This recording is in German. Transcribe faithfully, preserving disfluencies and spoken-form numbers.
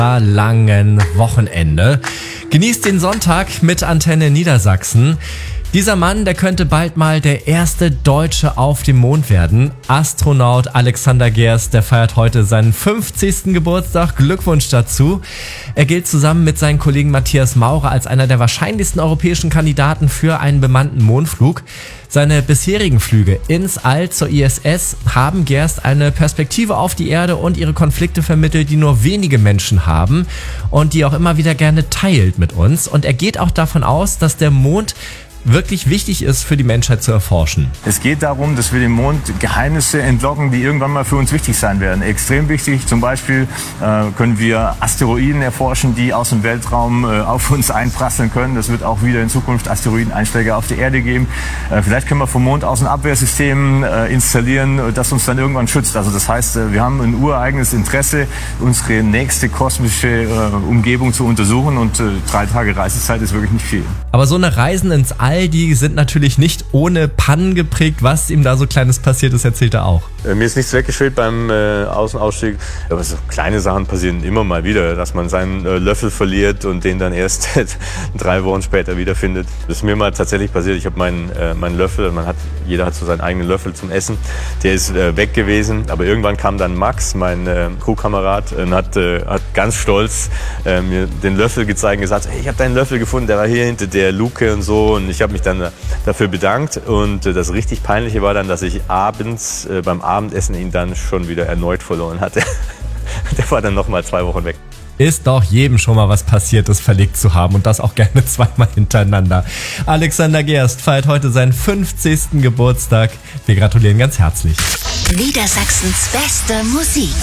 langen Wochenende. Genießt den Sonntag mit Antenne Niedersachsen. Dieser Mann, der könnte bald mal der erste Deutsche auf dem Mond werden. Astronaut Alexander Gerst, der feiert heute seinen fünfzigsten Geburtstag. Glückwunsch dazu. Er gilt zusammen mit seinem Kollegen Matthias Maurer als einer der wahrscheinlichsten europäischen Kandidaten für einen bemannten Mondflug. Seine bisherigen Flüge ins All zur I S S haben Gerst eine Perspektive auf die Erde und ihre Konflikte vermittelt, die nur wenige Menschen haben und die er auch immer wieder gerne teilt mit uns. Und er geht auch davon aus, dass der Mond wirklich wichtig ist für die Menschheit zu erforschen. Es geht darum, dass wir dem Mond Geheimnisse entlocken, die irgendwann mal für uns wichtig sein werden. Extrem wichtig, zum Beispiel äh, können wir Asteroiden erforschen, die aus dem Weltraum äh, auf uns einprasseln können. Das wird auch wieder in Zukunft Asteroideneinschläge auf die Erde geben. Äh, vielleicht können wir vom Mond aus ein Abwehrsystem äh, installieren, das uns dann irgendwann schützt. Also das heißt, äh, wir haben ein ureigenes Interesse, unsere nächste kosmische äh, Umgebung zu untersuchen, und äh, drei Tage Reisezeit ist wirklich nicht viel. Aber so eine Reisen ins All, die sind natürlich nicht ohne Pannen geprägt. Was ihm da so Kleines passiert ist, erzählt er auch. Äh, mir ist nichts weggeschwelt beim äh, Außenausstieg. Aber so kleine Sachen passieren immer mal wieder, dass man seinen äh, Löffel verliert und den dann erst drei Wochen später wiederfindet. Das ist mir mal tatsächlich passiert. Ich habe meinen, äh, meinen Löffel, man hat, jeder hat so seinen eigenen Löffel zum Essen. Der ist äh, weg gewesen. Aber irgendwann kam dann Max, mein äh, Crewkamerad, und hat, äh, hat ganz stolz äh, mir den Löffel gezeigt und gesagt, hey, ich habe deinen Löffel gefunden, der war hier hinter der Luke und so. Und ich habe mich dann dafür bedankt, und das richtig Peinliche war dann, dass ich abends äh, beim Abendessen ihn dann schon wieder erneut verloren hatte. Der war dann nochmal zwei Wochen weg. Ist doch jedem schon mal was Passiertes verlegt zu haben, und das auch gerne zweimal hintereinander. Alexander Gerst feiert heute seinen fünfzigsten Geburtstag. Wir gratulieren ganz herzlich. Niedersachsens beste Musik.